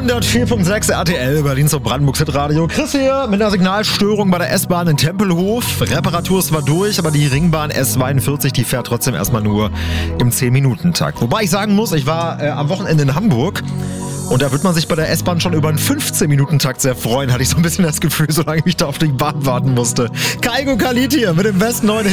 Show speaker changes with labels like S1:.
S1: 104.6 RTL, Berlin zur Brandenburgs Hitradio. Chris hier mit einer Signalstörung bei der S-Bahn in Tempelhof. Reparatur ist zwar durch, aber die Ringbahn S42, die fährt trotzdem erstmal nur im 10-Minuten-Takt. Wobei ich sagen muss, ich war am Wochenende in Hamburg und da wird man sich bei der S-Bahn schon über einen 15-Minuten-Takt sehr freuen, hatte ich so ein bisschen das Gefühl, solange ich da auf die Bahn warten musste. Kaigo Khalid hier mit dem besten neuen Hit.